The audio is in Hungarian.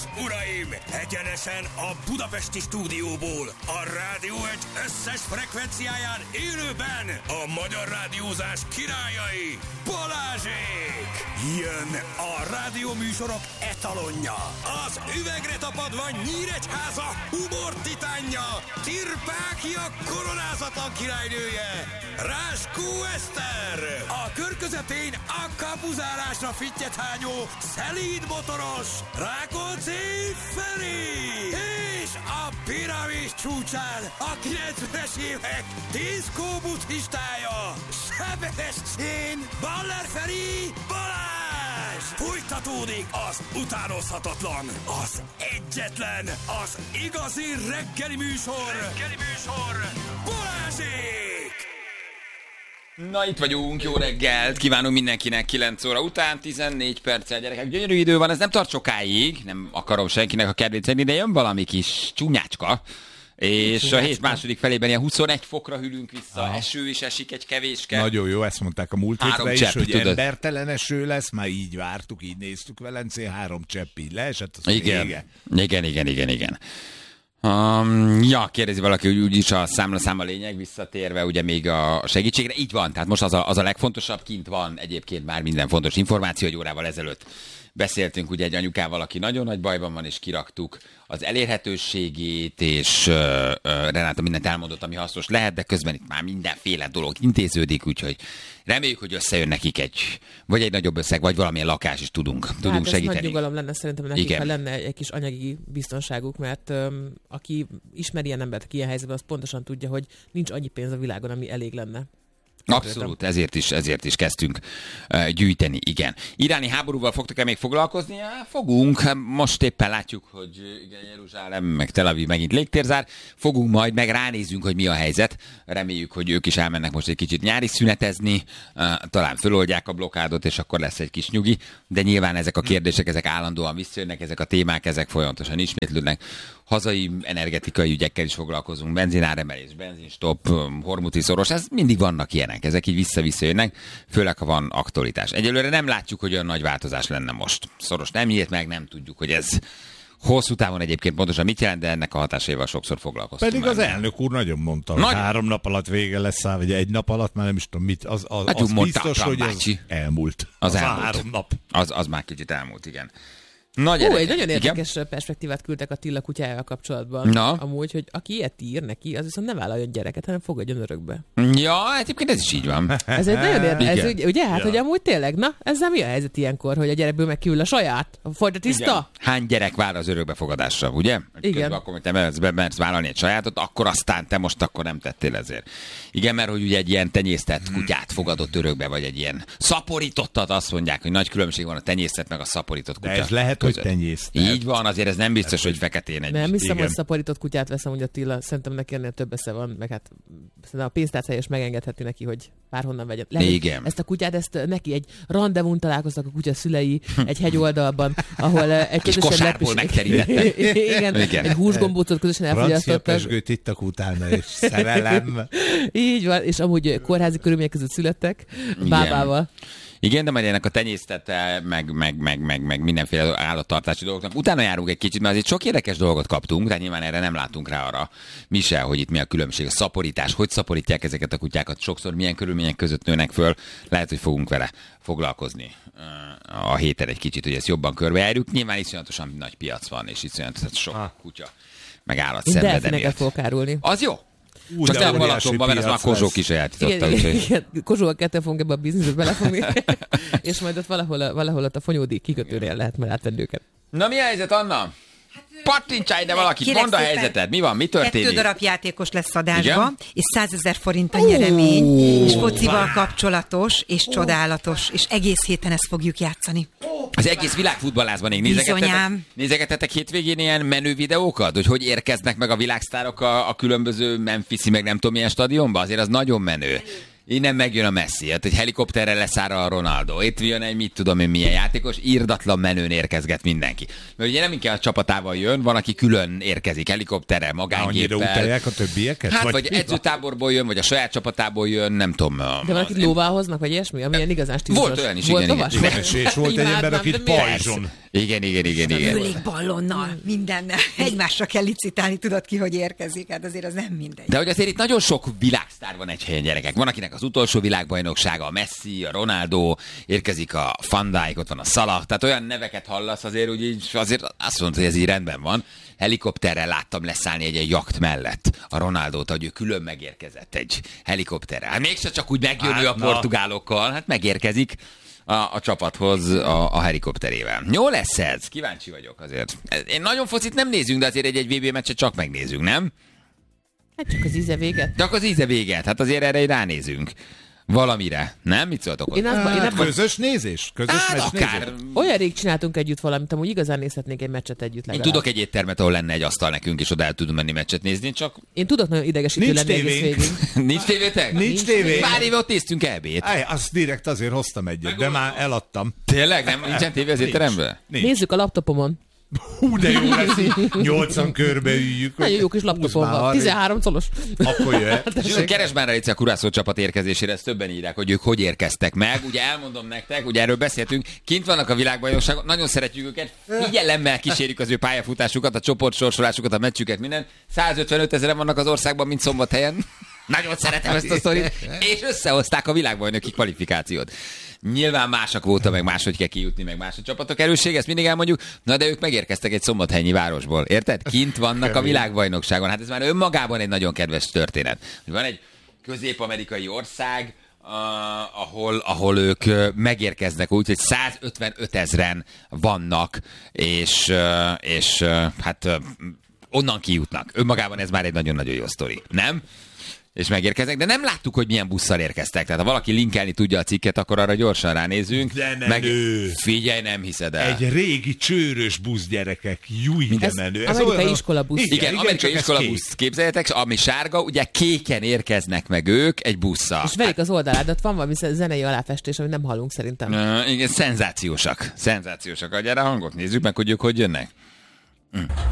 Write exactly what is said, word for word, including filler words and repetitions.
uraim! Egyenesen a budapesti stúdióból, a Rádió egy összes frekvenciáján élőben a magyar rádiózás királyai, Balázsék! Jön a rádióműsorok etalonja, az üvegre tapadva Nyíregyháza humor titánja, Tirpákia koronázatlan királynője, Ráskó Eszter! A kör közepén a kapuzárásra fittyethányó Szelíd motoros, Rákóczi Feri! És a piramis csúcsán a kilencvenes évek diszkó buddhistája, Sebestyén Baller Feri Balázs! Folytatódik az utánozhatatlan, az egyetlen, az igazi reggeli műsor, reggeli műsor, Balázsék! Na, itt vagyunk, jó reggelt, kívánunk mindenkinek kilenc óra után, tizennégy perccel, gyerekek, gyönyörű idő van, ez nem tart sokáig, nem akarom senkinek a kedvét venni, de jön valami kis csúnyácska, és csúnyácska. A hét második felében ilyen huszonegy fokra hűlünk vissza, aha. Eső is esik egy kevéske. Nagyon jó, ezt mondták a múlt hétre is, csepp, hogy tudod. Embertelen eső lesz, már így vártuk, így néztük Velencén, három csepp így leesett, az igen. Vége. igen, igen, igen, igen. Um, ja, kérdezi valaki, hogy úgyis a számla-szám a lényeg, visszatérve ugye még a segítségre. Így van, tehát most az a, az a legfontosabb, kint van egyébként már minden fontos információ, egy órával ezelőtt beszéltünk ugye egy anyukával, aki nagyon nagy bajban van, és kiraktuk az elérhetőségét, és uh, uh, Renáta mindent elmondott, ami hasznos lehet, de közben itt már mindenféle dolog intéződik, úgyhogy reméljük, hogy összejön nekik egy, vagy egy nagyobb összeg, vagy valamilyen lakás is tudunk, hát tudunk segíteni. Ez nagy nyugalom lenne szerintem nekik, igen. Ha lenne egy kis anyagi biztonságuk, mert um, aki ismeri ilyen embert, aki ilyen helyzetben, az pontosan tudja, hogy nincs annyi pénz a világon, ami elég lenne. Abszolút, ezért is, ezért is kezdtünk uh, gyűjteni, igen. Iráni háborúval fogtok-e még foglalkozni? Ja, fogunk, most éppen látjuk, hogy igen, Jeruzsálem, meg Tel Aviv megint légtérzár. Fogunk majd, meg ránézünk, hogy mi a helyzet. Reméljük, hogy ők is elmennek most egy kicsit nyári szünetezni, uh, talán föloldják a blokkádot, és akkor lesz egy kis nyugi. De nyilván ezek a kérdések, ezek állandóan visszajönnek, ezek a témák, ezek folyamatosan ismétlődnek. Hazai energetikai ügyekkel is foglalkozunk, benzináremelés, benzinstop, hormuti szoros, ez mindig vannak ilyenek, ezek így vissza-vissza jönnek, főleg ha van aktualitás. Egyelőre nem látjuk, hogy olyan nagy változás lenne most. Szoros nem nyílt meg, nem tudjuk, hogy ez hosszú távon egyébként pontosan mit jelent, de ennek a hatásaival sokszor foglalkoztunk. Pedig az elnök úr nagyon mondta, hogy Nagy... három nap alatt vége lesz, vagy egy nap alatt, már nem is tudom mit, az, az, hát az mondta, biztos, hogy ez elmúlt. Az, az elmúlt. három nap. Az, az már kicsit elmúlt, igen. Na, Ó, egy nagyon érdekes igen? perspektívát küldtek a Tilla kutyájával kapcsolatban. Na? Amúgy, hogy aki ilyet ír neki, az viszont ne vállaljon gyereket, hanem fogadjon örökbe. Ja, egyébként ez is így van. Ez egy nagyon érdekes, ez, ugye, ugye hát, ja. hogy amúgy tényleg, na, ezzel mi a helyzet ilyenkor, hogy a gyerekből megkívül a saját? Folyt a tiszta? Igen. Hány gyerek vár az örökbefogadásra, ugye? Igen. Közben akkor, hogy te mersz vállalni egy sajátot, akkor aztán te most akkor nem tettél ezért. Igen, mert hogy ugye egy ilyen tenyésztett kutyát fogadott örökbe, vagy egy ilyen szaporítottat, azt mondják, hogy nagy különbség van a tenyésztett meg a szaporított kutya. De ez lehet, között. Hogy tenyésztett. Így van, azért ez nem biztos, hogy feketén egy. Nem hiszem, hogy szaporított kutyát veszem, hogy Attila, szerintem neki ennél több esze van, meg hát szerintem a pénztárcája is megengedheti neki, hogy bárhonnan vegyen. Lehet, igen. Ezt a kutyát, ezt neki egy rendezvún találkoztak a kutya szülei egy hegyoldalban, ahol egy közösen kosárból megterítettek. Igen, igen, egy húsgombócot közösen elfogyasztottak. Francia pezsgőt ittak utána, és szerelem. Így van, és amúgy kórházi körülmények között születtek, bábával. Igen, de majd ennek a tenyésztete, meg, meg, meg, meg, meg mindenféle állattartási dolgoknak. Utána járunk egy kicsit, mert azért sok érdekes dolgot kaptunk, tehát nyilván erre nem látunk rá arra mi se, hogy itt mi a különbség. A szaporítás, hogy szaporítják ezeket a kutyákat, sokszor milyen körülmények között nőnek föl. Lehet, hogy fogunk vele foglalkozni a héten egy kicsit, hogy ezt jobban körbejárjuk. Nyilván iszonyatosan nagy piac van, és iszonyatosan sok ah. kutya, meg állat szenved emiatt. Fogok árulni. Az jó. Ú, csak nem Balatonban, mert ez már Kozsó kisajátította. Igen, igen, Kozsóval ketten fogunk ebbe a bizniszbe belefogni, és majd ott valahol, a, valahol ott a Fonyódi kikötőnél lehet majd átvenni őket. Na mi a helyzet, Anna? Pattintsál ide valakit, mondd a helyzeted, mi van, mi történik? Kettő darab játékos lesz adásba, és százezer forint a nyeremény, és focival kapcsolatos, és csodálatos, és egész héten ezt fogjuk játszani. Az egész világfutballázban még nézegetetek, nézegetetek hétvégén ilyen menő videókat, hogy hogy érkeznek meg a világsztárok a, a különböző Memphisi, meg nem tudom milyen stadionba, azért az nagyon menő. Innen megjön a Messi, hát egy helikopterrel leszáll a Ronaldo, itt jön egy mit tudom én milyen játékos, irdatlan menőn érkezget mindenki. Mert ugye nem inkább a csapatával jön, van, aki külön érkezik, helikopterrel, magángéppel. Annyira utálják a többieket? Hát, vagy, vagy edzőtáborból jön, vagy a saját csapatából jön, nem tudom. De valakit lóvá hoznak, vagy ilyesmi, amilyen igazán stílusos. Volt olyan is, volt igen, igen. És, és volt egy ember, akit pajzson. Igen, igen, igen, igen. Légyballonnal, mindennel. Egymásra kell licitálni, tudod ki, hogy érkezik. Hát azért az nem mindegy. De hogy azért itt nagyon sok világsztár van egy helyen, gyerekek. Van, akinek az utolsó világbajnoksága, a Messi, a Ronaldo, érkezik a Van Dijk, ott van a Salah, tehát olyan neveket hallasz azért, úgy így, azért azt mondta, hogy ez így rendben van. Helikopterrel láttam leszállni egy, egy jakt mellett a Ronaldót, hogy ő külön megérkezett egy helikopterrel. Hát mégse csak úgy megjön hát, ő a portugálokkal, hát megérkezik a, a csapathoz a, a helikopterével. Jó lesz ez? Kíváncsi vagyok azért. Én nagyon focit nem nézünk, de azért egy-egy vé bé meccset csak megnézünk, nem? Hát csak az íze véget. Csak az íze véget, hát azért erre ránézünk. Valamire, nem? Mit szóltok hozzá? Én az, én abban... Közös nézés? Közös hát, akár. Nézés? Olyan rég csináltunk együtt valamit, amúgy igazán nézhetnénk egy meccset együtt legalább. Én tudok egy éttermet, ahol lenne egy asztal nekünk, és oda el tudunk menni meccset nézni, csak... Én tudok nagyon idegesítő lenni egész végig. Nincs tévétek? Nincs tévé. Pár éve ott néztünk ebét. Aj, azt direkt azért hoztam egyet, de már eladtam. Tényleg? Nem, nincsen tévé az étteremben? Nézzük a laptopomon. Hú, de jó lesz így. Nyolcan körbeüljük. Nagyon jó kis laptopom van. tizenhárom colos. Akkor jöhet. Keresd már a Kurászó csapat érkezésére, ezt többen írják, hogy ők hogy érkeztek meg. Ugye elmondom nektek, ugye erről beszéltünk, kint vannak a világbajnokságon, nagyon szeretjük őket, figyelemmel kísérjük az ő pályafutásukat, a csoportsorsolásukat, a meccsüket, minden. százötvenöt ezeren vannak az országban, mint Szombathelyen. Nagyon szeretem ezt a sztorit. És összehozták a világbajnoki kvalifikációt. Nyilván másak voltak, meg máshogy kell kijutni, meg más a csapatok erősség, ezt mindig elmondjuk. Na de ők megérkeztek egy szombathelyi városból, érted? Kint vannak a világbajnokságon. Hát ez már önmagában egy nagyon kedves történet. Van egy közép-amerikai ország, Uh, ahol, ahol ők uh, megérkeznek úgy, hogy százötvenöt ezren vannak, és, uh, és uh, hát uh, onnan kijutnak. Önmagában ez már egy nagyon-nagyon jó sztori, nem? És megérkeznek, de nem láttuk, hogy milyen busszal érkeztek. Tehát ha valaki linkelni tudja a cikket, akkor arra gyorsan ránézünk. De nem meg... ő. Figyelj, nem hiszed el. Egy régi csőrös busz, gyerekek. Júj, de menő. Ez amerikai iskola busz. Igen, igen, amerikai iskola busz. Képzeljétek, ami sárga, ugye kéken érkeznek meg ők egy busszal. És verik az oldaládat, van valami zenei aláfestés, amit nem hallunk szerintem. Uh, igen, szenzációsak. Szenzációsak. Gyere, hangot nézzük meg, hogy ők hogy jönnek. Mm.